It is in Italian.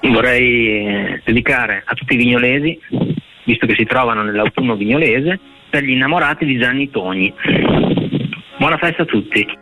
vorrei dedicare a tutti i vignolesi, visto che si trovano nell'autunno vignolese, per gli innamorati di Gianni Togni. Buona festa a tutti.